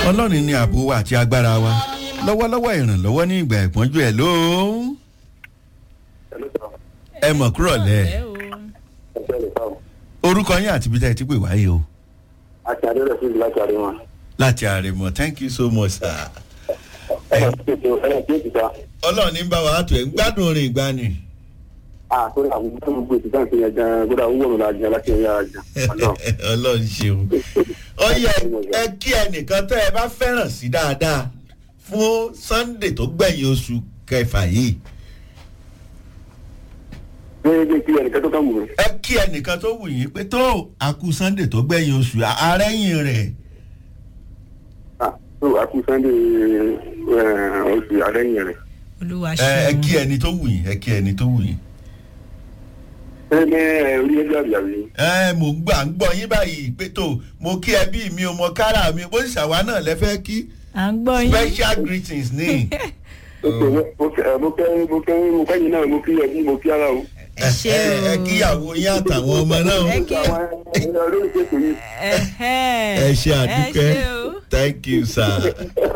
ọlọ́run ní ààbò wa àti agbára wa lọ́wọ́lọ́wọ́ ìrànlọ́wọ́ ní ìgbà ìpọ́njú ẹ̀ ló ẹ mọ̀ kúrọ̀ lẹ̀ orúkọ yín àti ibi tẹ́ ẹ ti pè wáyé o. àti àdéhùn sí láti àrèmọ. láti àrèmọ thank you so much sir. ọlọ́run ní bá wa tó ẹ̀ ń gbádùn orin ìgbani. àkórí àwọn gbogbo ìtìjà ń ṣe gan gbọdọ̀ owó ọ̀nà àjà láti ẹ̀yà àjà. ọlọ́run ṣeun. ó yẹ ẹ kí ẹnìkan tẹ́ ẹ bá fẹ́ràn sí dáadáa fún sunday tó gbẹ̀yìn oṣù kẹfà yìí. ẹ kí ẹnìkan tó kàn wù mí. ẹ kí ẹnìkan tó wù yín pé tó àkú sunday tó gbẹ̀yìn oṣù àárẹ̀yìn rẹ̀. tó àkú sunday oṣù àárẹ̀yìn rẹ̀. olúwa ṣeun. ẹ kí ẹni tó wù yín ẹ kí ẹni tó wù yín. orí ẹjọ́ àbíyàwó. mo gbà ń gbọ́ yín báyìí pé tó mo kí ẹbí mi o mo kára mi bó sì ṣàwa náà lẹ́fẹ́ kí. à ń gbọ́ yín. special greetings ní. mo kẹ́yìn náà mo kí ẹbí mo kí ara o. ẹ ṣe o. ẹ kíyàwó yín àtàwọn ọmọ náà. ẹ ẹ ṣe àdúpẹ́ thank you sir.